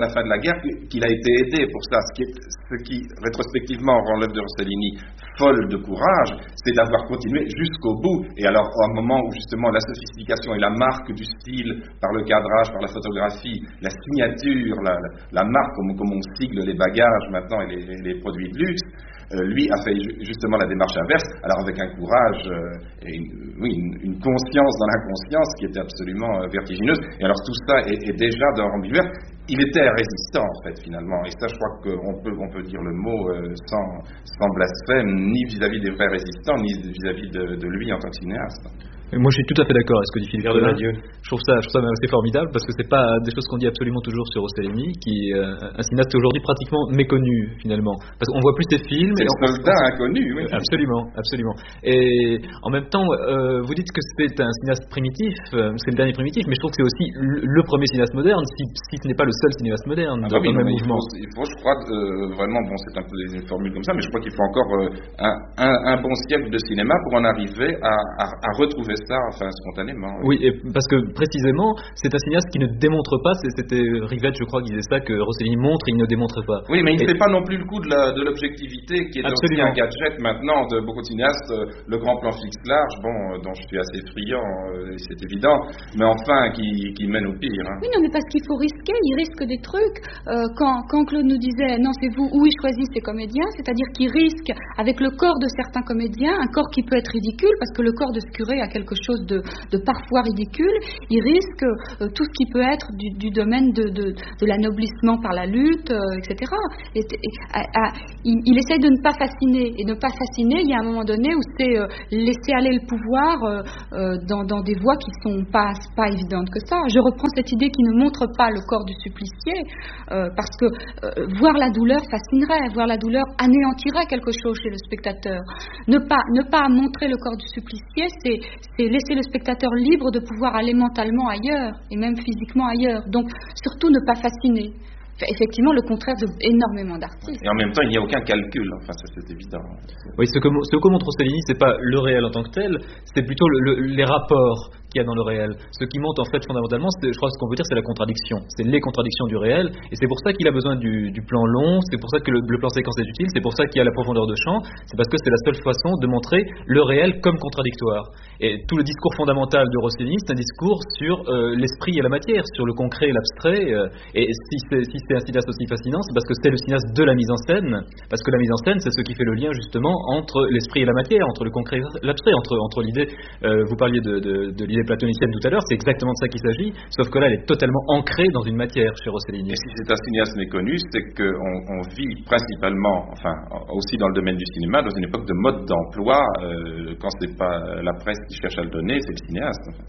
dire qu'il a été aidé pour ça. Ce qui, est, ce qui rétrospectivement, rend l'œuvre de Rossellini folle de courage, c'est d'avoir continué jusqu'au bout. Et alors, à un moment où justement la sophistication et la marque du style, par le cadrage, par la photographie, la signature, la, la marque, comme, comme on sigle les bagages maintenant et les, les, les produits de luxe, euh, lui a fait justement la démarche inverse, alors avec un courage euh, et une, oui, une, une conscience dans l'inconscience qui était absolument euh, vertigineuse. Et alors tout ça est, est déjà dans Rome Villuvert. Il était résistant en fait finalement, et ça je crois qu'on peut, on peut dire le mot euh, sans, sans blasphème, ni vis-à-vis des vrais résistants, ni vis-à-vis de, de lui en tant que cinéaste. Et moi, je suis tout à fait d'accord avec ce que dit Philippe Collin. Je trouve ça, je trouve ça assez formidable parce que c'est pas des choses qu'on dit absolument toujours sur Rossellini, qui est un cinéaste aujourd'hui pratiquement méconnu finalement. Parce qu'on voit plus ses films. C'est un soldat inconnu, oui. Absolument, absolument. Et en même temps, euh, vous dites que c'est un cinéaste primitif, euh, c'est le dernier primitif, mais je trouve que c'est aussi le, le premier cinéaste moderne, si, si ce n'est pas le seul cinéaste moderne. Ah bah oui, non, il, faut, il faut, je crois, euh, vraiment, bon, c'est un peu des formules comme ça, mais je crois qu'il faut encore euh, un, un, un bon siècle de cinéma pour en arriver à, à, à retrouver ça, enfin, spontanément. Oui, et parce que précisément, c'est un cinéaste qui ne démontre pas, c'était Rivette, je crois, qui disait ça, que Rossellini montre et il ne démontre pas. Oui, mais il et... ne fait pas non plus le coup de, la, de l'objectivité, qui est aussi un gadget maintenant de beaucoup de cinéastes, euh, le grand plan fixe large, bon, euh, dont je suis assez friand, euh, c'est évident, mais enfin, qui, qui mène au pire. Hein. Oui, non, mais parce qu'il faut risquer, il risque des trucs. Euh, quand, quand Claude nous disait, non, c'est vous, où il choisit ses comédiens, c'est-à-dire qu'il risque, avec le corps de certains comédiens, un corps qui peut être ridicule, parce que le corps de Scuré a quelque chose de, de parfois ridicule, il risque euh, tout ce qui peut être du, du domaine de, de, de l'anoblissement par la lutte, euh, et cetera. Et, et, à, à, il, il essaye de ne pas fasciner, et ne pas fasciner, il y a un moment donné où c'est euh, laisser aller le pouvoir euh, euh, dans, dans des voies qui sont pas, pas évidentes que ça. Je reprends cette idée qui ne montre pas le corps du supplicié, euh, parce que euh, voir la douleur fascinerait, voir la douleur anéantirait quelque chose chez le spectateur. Ne pas, ne pas montrer le corps du supplicié, c'est, c'est laisser le spectateur libre de pouvoir aller mentalement ailleurs, et même physiquement ailleurs. Donc, surtout ne pas fasciner. Effectivement, le contraire de énormément d'artistes. Et en même temps, il n'y a aucun calcul, enfin, ça c'est évident. Oui, ce que, ce que montre Rossellini, c'est pas le réel en tant que tel, c'est plutôt le, le, les rapports qu'il y a dans le réel. Ce qui monte en fait fondamentalement, c'est, je crois que ce qu'on peut dire, c'est la contradiction. C'est les contradictions du réel, et c'est pour ça qu'il a besoin du, du plan long, c'est pour ça que le, le plan séquence est utile, c'est pour ça qu'il y a la profondeur de champ, c'est parce que c'est la seule façon de montrer le réel comme contradictoire. Et tout le discours fondamental de Rossellini, c'est un discours sur euh, l'esprit et la matière, sur le concret et l'abstrait, euh, et si c'est, si c'est un cinéaste aussi fascinant, c'est parce que c'est le cinéaste de la mise en scène, parce que la mise en scène, c'est ce qui fait le lien justement entre l'esprit et la matière, entre le concret et l'abstrait, entre, entre l'idée, euh, vous parliez de, de, de l'idée platonicienne tout à l'heure, c'est exactement de ça qu'il s'agit, sauf que là, elle est totalement ancrée dans une matière chez Rossellini. Et si c'est un cinéaste méconnu, c'est qu'on on vit principalement, enfin aussi dans le domaine du cinéma, dans une époque de mode d'emploi, euh, quand c'est pas la presse qui cherche à le donner, c'est le cinéaste. Enfin.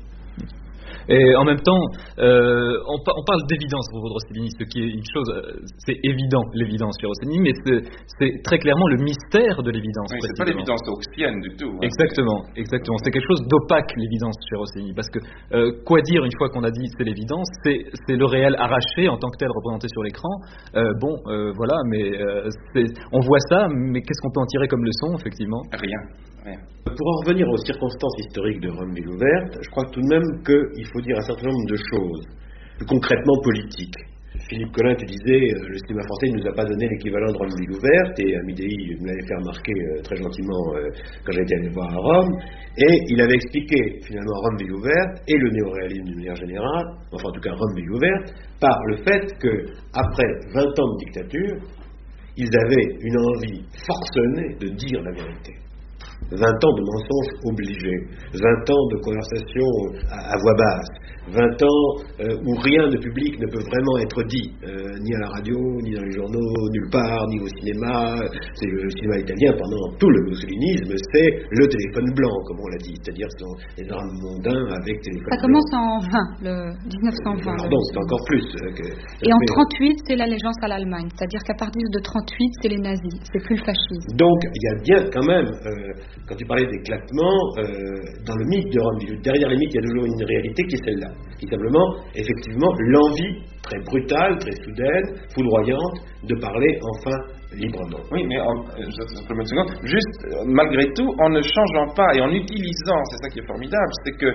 Et en même temps, euh, on, on parle d'évidence pour de Rossellini, ce qui est une chose, c'est évident, l'évidence chez Rossellini, mais c'est, c'est très clairement le mystère de l'évidence. Oui, c'est pas l'évidence auxienne du tout. Hein. Exactement, exactement. C'est quelque chose d'opaque, l'évidence chez Rossellini, parce que euh, quoi dire une fois qu'on a dit c'est l'évidence, c'est, c'est le réel arraché en tant que tel représenté sur l'écran. Euh, bon, euh, voilà, mais euh, c'est, on voit ça, mais qu'est-ce qu'on peut en tirer comme leçon, effectivement ? Rien. Rien. Pour en revenir aux circonstances historiques de Rome Villuverte, je crois tout de même qu'il faut dire un certain nombre de choses, plus concrètement politiques. Philippe Collin, tu disais, euh, le cinéma français ne nous a pas donné l'équivalent de Rome Villuverte, et Amidei me l'avait fait remarquer euh, très gentiment euh, quand j'étais allé le voir à Rome, et il avait expliqué finalement Rome Villuverte et le néoréalisme d'une manière générale, enfin en tout cas Rome Villuverte, par le fait que après vingt ans de dictature, ils avaient une envie forcenée de dire la vérité. vingt ans de mensonges obligés, vingt ans de conversation à, à voix basse, vingt ans euh, où rien de public ne peut vraiment être dit, euh, ni à la radio, ni dans les journaux, nulle part, ni au cinéma. C'est le cinéma italien, pendant tout le mussolinisme, c'est le téléphone blanc, comme on l'a dit, c'est-à-dire son, les drames mondains avec téléphone blanc. Ça commence en vingt, le dix-neuf cent vingt. Pardon, c'est encore plus. Euh, que, Et en trente-huit, c'est l'allégeance à l'Allemagne, c'est-à-dire qu'à partir de trente-huit, c'est les nazis, c'est plus le fascisme. Donc, il y a bien quand même... Euh, Quand tu parlais d'éclatement, euh, dans le mythe de Rome Villuverte, derrière les mythes, il y a toujours une réalité qui est celle-là. Qui est simplement, effectivement, l'envie très brutale, très soudaine, foudroyante, de parler enfin librement. Oui, mais en, je, je peux me seconde, juste, malgré tout, en ne changeant pas et en utilisant, c'est ça qui est formidable, c'est que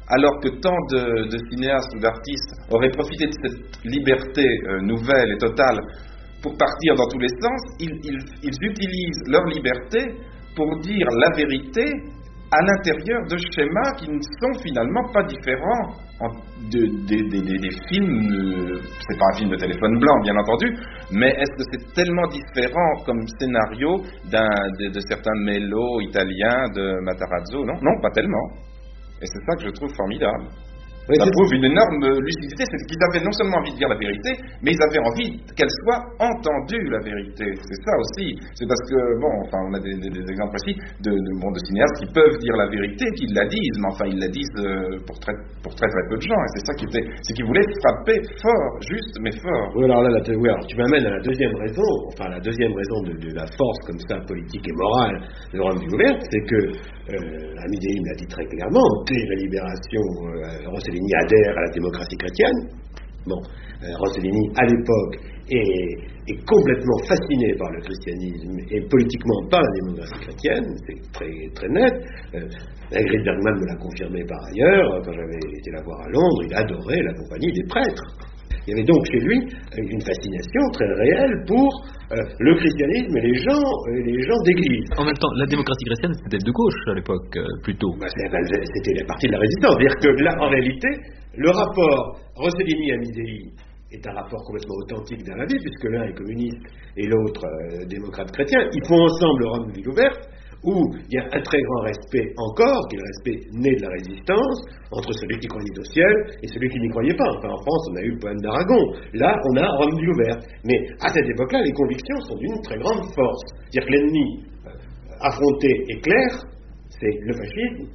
alors que tant de, de cinéastes ou d'artistes auraient profité de cette liberté euh, nouvelle et totale pour partir dans tous les sens, ils, ils, ils utilisent leur liberté pour dire la vérité à l'intérieur de schémas qui ne sont finalement pas différents en, de, de, de, de, des films. Euh, c'est pas un film de téléphone blanc, bien entendu, mais est-ce que c'est tellement différent comme scénario d'un, de, de certains mélos italiens de Matarazzo? Non, non, pas tellement. Et c'est ça que je trouve formidable. Oui, ça prouve une énorme lucidité, c'est qu'ils avaient non seulement envie de dire la vérité, mais ils avaient envie qu'elle soit entendue, la vérité. C'est ça aussi. C'est parce que, bon, enfin, on a des, des, des exemples aussi de, de, bon, de cinéastes qui peuvent dire la vérité, qui la disent, mais enfin, ils la disent euh, pour, très, pour très très peu de gens. Et c'est ça qui était, c'est qu'ils voulaient frapper fort, juste, mais fort. Oui, alors là, la, oui, alors tu m'amènes à la deuxième raison, enfin, la deuxième raison de, de la force comme ça, politique et morale de Rome Vilouverte, c'est que euh, Amidei l'a dit très clairement, dès la libération, euh, Rossellini adhère à la démocratie chrétienne. Bon, euh, Rossellini, à l'époque, est, est complètement fasciné par le christianisme et politiquement par la démocratie chrétienne, c'est très, très net. Euh, Ingrid Bergman me l'a confirmé par ailleurs, quand j'avais été la voir à Londres, il adorait la compagnie des prêtres. Il y avait donc chez lui une fascination très réelle pour euh, le christianisme et les gens, euh, les gens d'église. En même temps, la démocratie chrétienne, c'était de gauche à l'époque, euh, plutôt. Bah, c'était la partie de la résistance. C'est-à-dire que là, en réalité, le rapport Rossellini-Amidei est un rapport complètement authentique dans la vie, puisque l'un est communiste et l'autre euh, démocrate chrétien. Ils font ensemble Rome Vilouverte, où il y a un très grand respect encore, qui est le respect né de la résistance, entre celui qui croyait au ciel et celui qui n'y croyait pas. Enfin, en France, on a eu le poème d'Aragon. Là, on a Rome Vilouverte. Mais à cette époque-là, les convictions sont d'une très grande force. C'est-à-dire que l'ennemi euh, affronté est clair, c'est le fascisme,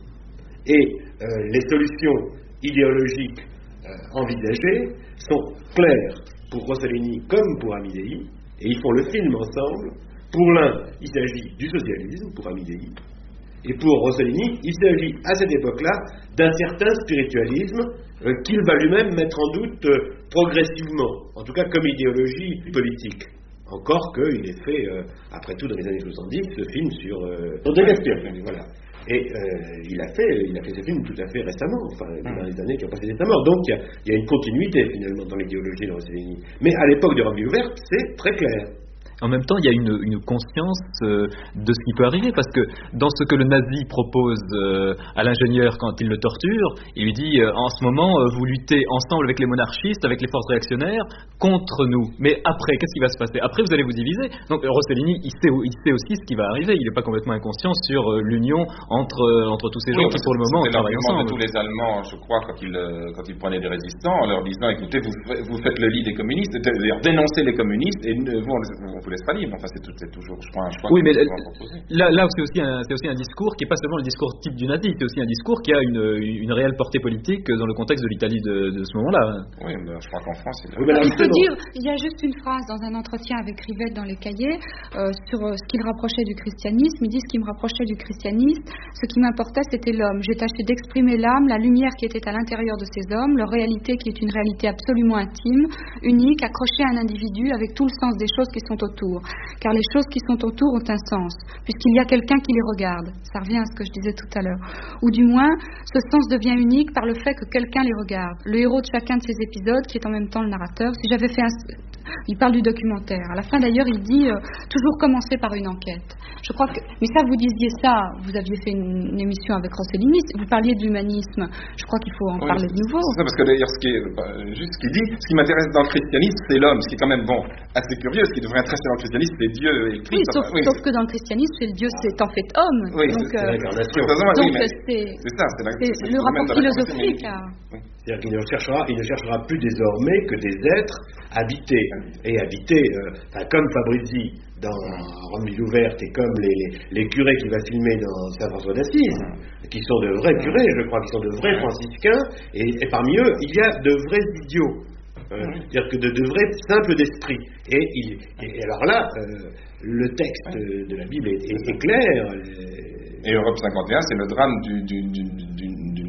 et euh, les solutions idéologiques euh, envisagées sont claires pour Rossellini comme pour Amidei, et ils font le film ensemble. Pour l'un, il s'agit du socialisme, pour Amidei, et pour Rossellini, il s'agit à cette époque-là d'un certain spiritualisme euh, qu'il va lui-même mettre en doute euh, progressivement, en tout cas comme idéologie politique. Encore qu'il ait fait, euh, après tout, dans les années soixante-dix, ce film sur euh, André Gaspard, voilà. Et euh, il a fait, il a fait ce film tout à fait récemment, enfin dans les années qui ont passé sa mort. Donc il y, a, il y a une continuité finalement dans l'idéologie de Rossellini. Mais à l'époque de Rome Vilouverte, c'est très clair. En même temps, il y a une, une conscience euh, de ce qui peut arriver, parce que dans ce que le nazi propose euh, à l'ingénieur quand il le torture, il lui dit euh, en ce moment, euh, vous luttez ensemble avec les monarchistes, avec les forces réactionnaires, contre nous. Mais après, qu'est-ce qui va se passer? Après, vous allez vous diviser. Donc Rossellini, il sait, il sait aussi ce qui va arriver. Il n'est pas complètement inconscient sur euh, l'union entre, euh, entre tous ces gens oui, qui, pour le moment, travaillent ensemble. De tous les Allemands, je crois, quand ils, euh, quand ils prenaient des résistants, en leur disant, écoutez, vous, vous faites le lit des communistes, c'est-à-dire dénoncez les communistes, et nous, on ne vous laisse pas libre. Enfin, c'est, tout, c'est toujours, je crois, un choix. Oui, mais là, là c'est, aussi un, c'est aussi un discours qui n'est pas seulement le discours type du nazi, c'est aussi un discours qui a une, une réelle portée politique dans le contexte de l'Italie de, de ce moment-là. Oui, mais je crois qu'en France, il, oui, mais il faut dire, il y a juste une phrase dans un entretien avec Rivette dans les cahiers euh, sur euh, ce qu'il rapprochait du christianisme. Il dit ce qui me rapprochait du christianisme, ce qui m'importait, c'était l'homme. J'ai tâché d'exprimer l'âme, la lumière qui était à l'intérieur de ces hommes, leur réalité qui est une réalité absolument intime, unique, accrochée à un individu avec tout le sens des choses qui sont autour. Car les choses qui sont autour ont un sens, puisqu'il y a quelqu'un qui les regarde. Ça revient à ce que je disais tout à l'heure. Ou du moins, ce sens devient unique par le fait que quelqu'un les regarde. Le héros de chacun de ces épisodes, qui est en même temps le narrateur, si j'avais fait un... Il parle du documentaire. À la fin, d'ailleurs, il dit euh, toujours commencer par une enquête. Je crois que... Mais ça, vous disiez ça, vous aviez fait une, une émission avec Rossellini, vous parliez de l'humanisme. Je crois qu'il faut en oui, parler de nouveau. C'est ça, parce que d'ailleurs, ce qui est, bah, juste ce qu'il dit, ce qui m'intéresse dans le christianisme, c'est l'homme. Ce qui est quand même, bon, assez curieux. Ce qui devrait intéresser dans le christianisme, c'est Dieu et Christ. Oui, sauf, oui, sauf que dans le christianisme, c'est le Dieu s'est en fait homme. Oui, donc, c'est, euh, c'est l'incarnation. Donc, oui, c'est, c'est ça, c'est, la, c'est, c'est le rapport philosophique. Oui. C'est-à-dire qu'il ne cherchera, il ne cherchera plus désormais que des êtres habités. Et habités, euh, comme Fabrizi dans Rome Vilouverte et comme les, les, les curés qu'il va filmer dans Saint-François d'Assise, qui sont de vrais curés, je crois, qui sont de vrais franciscains, et, et parmi eux, il y a de vrais idiots. Euh, c'est-à-dire que de, de vrais simples d'esprit. Et, il, et alors là, euh, le texte de la Bible est, est, est clair. Et Europe cinquante et un, c'est le drame du, du, du, du, du d'une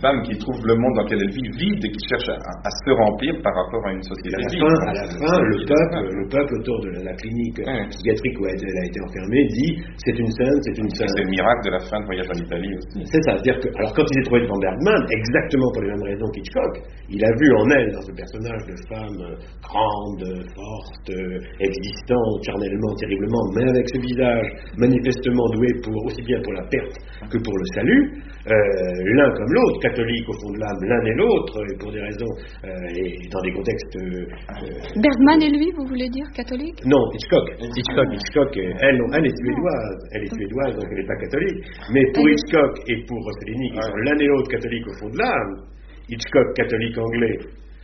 femme qui trouve le monde dans lequel elle vit vide et qui cherche à, à se remplir par rapport à une société à la vide. fin, à la fin le, peuple, le peuple autour de la, la clinique ouais. psychiatrique où elle, elle a été enfermée dit c'est une sainte, c'est une sainte. C'est le miracle de la fin de Voyage en Italie aussi. C'est ça, c'est-à-dire que, alors quand il s'est trouvé devant Bergman, exactement pour les mêmes raisons qu'Hitchcock, il a vu en elle, dans ce personnage de femme grande, forte, existante, charnellement, terriblement, mais avec ce visage manifestement doué pour, aussi bien pour la perte que pour le salut, euh, l'un comme l'autre, catholique au fond de l'âme, l'un et l'autre, et pour des raisons, euh, et dans des contextes... Euh, Bergman et lui, vous voulez dire catholique? Non, Hitchcock. Hitchcock, Hitchcock elle, elle est suédoise, elle est suédoise, donc elle n'est pas catholique, mais pour Hitchcock et pour Rossellini, qui sont l'un et l'autre catholiques au fond de l'âme, Hitchcock catholique anglais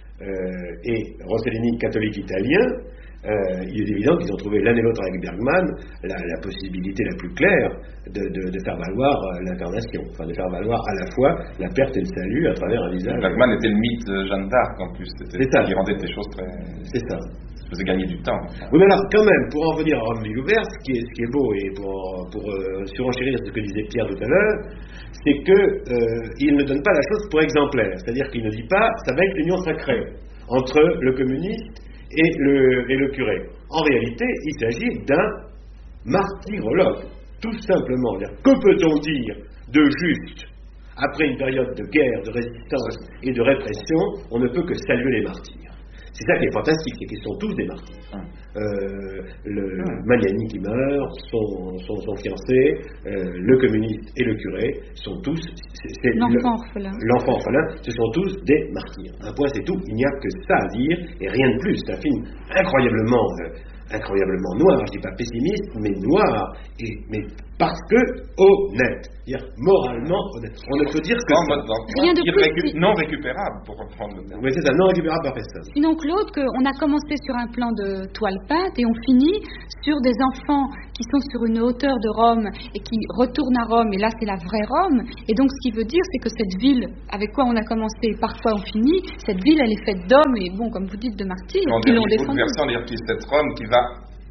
euh, et Rossellini catholique italien, Euh, il est évident qu'ils ont trouvé l'un et l'autre avec Bergman la, la possibilité la plus claire de, de, de faire valoir euh, l'incarnation, enfin de faire valoir à la fois la perte et le salut à travers un visage. Bergman était le mythe de Jeanne d'Arc en plus, c'était c'est ça. Qui rendait des choses très... C'est ça. Ça faisait gagner du temps. Oui, mais alors quand même, pour en venir à Rome Villevert, ce qui est, ce qui est beau et pour, pour euh, surenchérir ce que disait Pierre tout à l'heure, c'est qu'il euh, ne donne pas la chose pour exemplaire, c'est-à-dire qu'il ne dit pas ça va être l'union sacrée entre le communiste Et le, et le curé. En réalité, il s'agit d'un martyrologue, tout simplement. Que peut-on dire de juste après une période de guerre, de résistance et de répression? On ne peut que saluer les martyrs. C'est ça qui est fantastique, c'est qu'ils sont tous des martyrs. Euh, le Magnani qui meurt, son, son, son fiancé, euh, le communiste et le curé sont tous... C'est, c'est l'enfant le, orphelin. L'enfant orphelin, ce sont tous des martyrs. Un point c'est tout, il n'y a que ça à dire et rien de plus. C'est un film incroyablement, euh, incroyablement noir, je ne dis pas pessimiste, mais noir, et, mais parce que honnête, c'est-à-dire moralement honnête. On ne peut dire que non, ça. Rien de irrécu- plus. non récupérable, pour reprendre le terme. Oui, c'est ça, non récupérable par personne. Sinon Claude, qu'on a commencé sur un plan de toile peinte et on finit sur des enfants qui sont sur une hauteur de Rome et qui retournent à Rome, et là c'est la vraie Rome, et donc ce qui veut dire c'est que cette ville avec quoi on a commencé, parfois on finit, cette ville elle est faite d'hommes et bon, comme vous dites, de martyrs qui l'ont défendue. Dire qu'il cette Rome qui va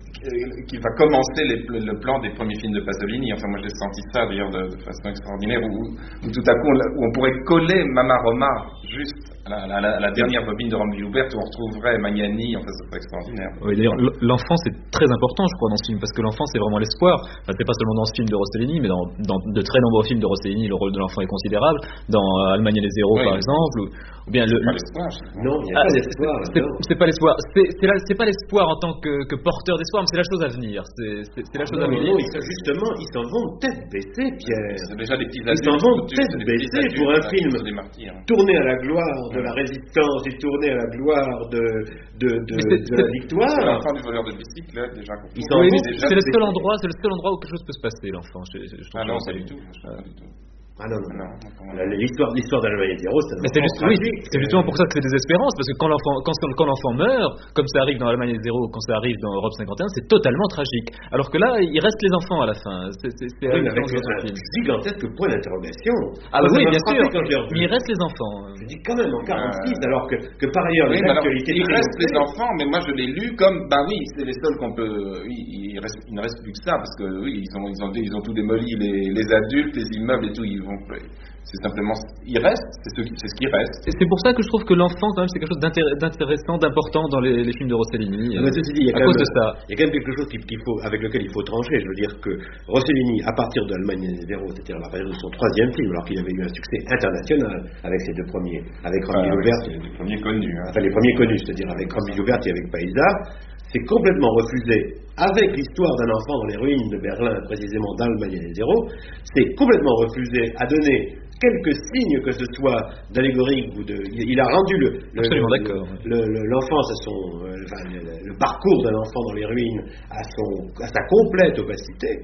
qui va commencer les, le plan des premiers films de Pasolini. Enfin, moi j'ai senti ça d'ailleurs de, de façon extraordinaire, où, où tout à coup on, où on pourrait coller Mama Roma juste à la, la, la dernière bobine de Rome Villevert, où on retrouverait Magnani. Enfin, c'est extraordinaire. Oui, d'ailleurs, l'enfant c'est très important, je crois, dans ce film, parce que l'enfant c'est vraiment l'espoir. Enfin, c'est pas seulement dans ce film de Rossellini, mais dans, dans de très nombreux films de Rossellini, le rôle de l'enfant est considérable. Dans euh, Allemagne et les héros, oui. par exemple, ou, ou bien le. C'est pas l'espoir. Non, il n'y a ah, pas l'espoir. C'est, c'est, c'est pas l'espoir. C'est, c'est, la, c'est pas l'espoir en tant que, que porteur d'espoir, mais c'est la chose à venir. C'est, c'est, c'est la chose non, à venir. Non, ils, justement, ils s'en vont tête baissée, Pierre. C'est déjà des petits adultes, ils s'en vont tête baissée pour un film tourné à la gloire de la résistance et tourné à la gloire de, de, de, de la victoire. C'est l'enfant du voleur de bicyclette, déjà. Ils s'en oui, vont c'est le seul endroit, c'est le seul endroit où quelque chose peut se passer, l'enfant. Je, je, je ah non, pas du tout. Pas du tout. Ah non, non, non. non. L'histoire, l'histoire d'Allemagne et d'Héros, c'est mais c'est, juste, oui, c'est justement pour ça que c'est des espérances, parce que quand l'enfant, quand, quand l'enfant meurt, comme ça arrive dans Allemagne et Zéro, quand ça arrive dans Europe cinquante et un, c'est totalement tragique. Alors que là, il reste les enfants à la fin. C'est, c'est, c'est oui, avec un film. Gigantesque point d'interrogation. Ah bah oui, bien sûr. Mais il reste les enfants. Je dis quand même en quarante-six, euh... alors que, que par ailleurs, oui, l'actualité. Il reste les enfants, mais moi je l'ai lu comme, bah oui, c'est les seuls qu'on peut. Oui, il, reste, il ne reste plus que ça, parce que oui, ils ont, ils ont, ils ont tout démoli, les, les adultes, les immeubles et tout, ils vont. C'est simplement, il reste, c'est ce, qui, c'est ce qui reste. Et c'est pour ça que je trouve que l'enfant, quand même, c'est quelque chose d'intéressant, d'important dans les, les films de Rossellini. Mais ceci dit, il y a à quand cause même, de ça. Il y a quand même quelque chose qu'il, qu'il faut, avec lequel il faut trancher. Je veux dire que Rossellini, à partir de Allemagne et Zéro, c'est-à-dire la période de son troisième film, alors qu'il avait eu un succès international avec ses deux premiers, avec Rome Villevert, ah, les premiers connus, hein. Enfin les premiers connus, c'est-à-dire avec Rome Villevert et avec Paisa, c'est complètement refusé, avec l'histoire d'un enfant dans les ruines de Berlin, précisément d'Allemagne et Zéro, c'est complètement refusé à donner quelques signes que ce soit d'allégorique ou de... Il a rendu le, le, le, le, l'enfance à son... Euh, enfin, le, le parcours d'un enfant dans les ruines à, son, à sa complète opacité.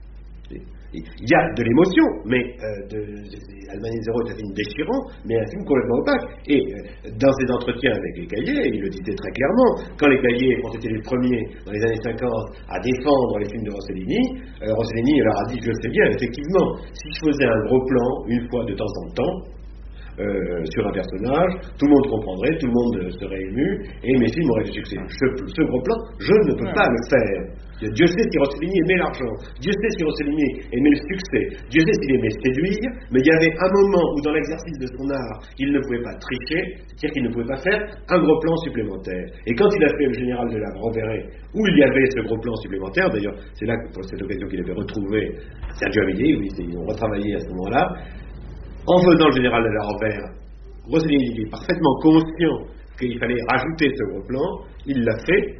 Il y a de l'émotion, mais euh, de, de, Allemagne Zéro est un film déchirant, mais un film complètement opaque. Et euh, dans ses entretiens avec les cahiers, il le disait très clairement, quand les cahiers ont été les premiers dans les années cinquante à défendre les films de Rossellini, euh, Rossellini leur a dit, je sais bien, effectivement, si je faisais un gros plan une fois de temps en temps, euh, sur un personnage, tout le monde comprendrait, tout le monde serait ému, et mes films auraient du succès. Je, ce gros plan, je ne peux pas le faire. Dieu sait si Rossellini aimait l'argent, Dieu sait si Rossellini aimait le succès, Dieu sait s'il aimait séduire, mais il y avait un moment où dans l'exercice de son art, il ne pouvait pas tricher, c'est-à-dire qu'il ne pouvait pas faire un gros plan supplémentaire. Et quand il a fait Le Général de la Rovere, où il y avait ce gros plan supplémentaire, d'ailleurs c'est là, pour cette occasion qu'il avait retrouvé Sergio Amédée, où ils ont retravaillé à ce moment-là, en faisant Le Général de la Rovere, Rossellini est parfaitement conscient qu'il fallait rajouter ce gros plan, il l'a fait,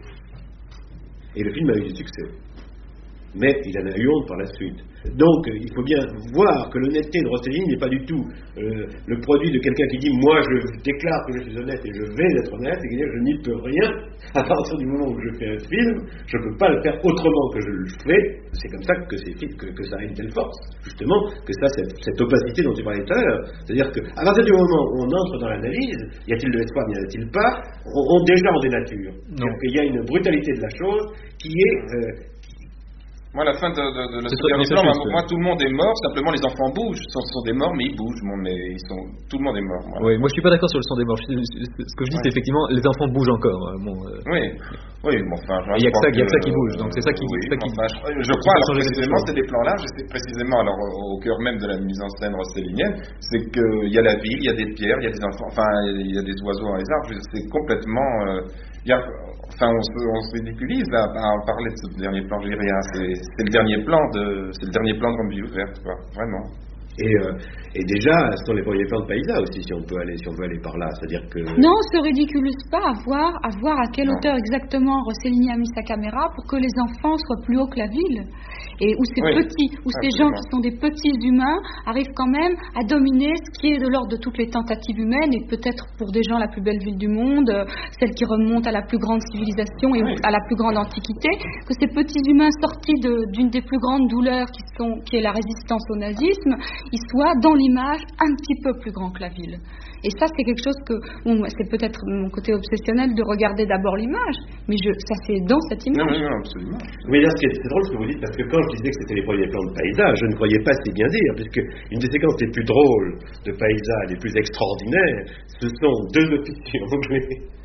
et le film a eu du succès. Mais il en a eu honte par la suite. Donc il faut bien voir que l'honnêteté de Rossellini n'est pas du tout euh, le produit de quelqu'un qui dit moi je déclare que je suis honnête et je vais être honnête, et qui dit je n'y peux rien. À partir du moment où je fais un film, je ne peux pas le faire autrement que je le fais. C'est comme ça que, c'est, que, que ça a une telle force, justement, que ça, cette, cette opacité dont tu parlais tout à l'heure. C'est-à-dire qu'à partir du moment où on entre dans l'analyse, y a-t-il de l'espoir, n'y a-t-il pas, on, on déjà on dénature. C'est-à-dire qu'il y a une brutalité de la chose qui est euh, Moi, à la fin de, de, de, de ce dernier plan, moi, moi, tout le monde est mort, simplement les enfants bougent. Ce sont, ce sont des morts, mais ils bougent. Bon, mais ils sont, tout le monde est mort. Voilà. Oui, moi je suis pas d'accord sur le sang des morts. Je, ce que je dis, ouais. c'est effectivement, les enfants bougent encore. Bon, euh... Oui, oui, bon, enfin. Il n'y a que ça, que, que ça qui bouge, donc c'est ça qui. Oui, ça qui enfin, je, je crois, alors, précisément, c'est des plans larges, c'est précisément, alors, au cœur même de la mise en scène rossellinienne, c'est qu'il y a la ville, il y a des pierres, il y a des enfants, enfin, il y a des oiseaux dans les arbres, c'est complètement. Euh, il y a, Enfin, on se, on se ridiculise à, à parler de ce dernier plan. Je dis rien. C'est, c'est le dernier plan de, c'est le dernier plan de Rome Vilouverte, quoi. Vraiment. Et, euh, et déjà, ce sont les premiers plans de Païsa aussi, si on peut aller, si on peut aller par là. C'est-à-dire que non, on se ridiculise pas à voir, à voir à quelle non. hauteur exactement Rossellini a mis sa caméra pour que les enfants soient plus hauts que la ville, et où ces oui, petits, où ces gens qui sont des petits humains arrivent quand même à dominer ce qui est de l'ordre de toutes les tentatives humaines, et peut-être pour des gens la plus belle ville du monde, euh, celle qui remonte à la plus grande civilisation et oui. à la plus grande antiquité, que ces petits humains sortis de, d'une des plus grandes douleurs qui sont, qui est la résistance au nazisme, ils soient dans l'image un petit peu plus grand que la ville. Et ça, c'est quelque chose que, bon, c'est peut-être mon côté obsessionnel de regarder d'abord l'image, mais je, ça c'est dans cette image. Non, non, absolument. Mais là, c'est, c'est drôle ce que vous dites, parce que quand je disais que c'était les premiers plans de Païsa, je ne croyais pas si bien dire, puisque une des séquences les plus drôles de Païsa, les plus extraordinaires, ce sont deux officiers anglais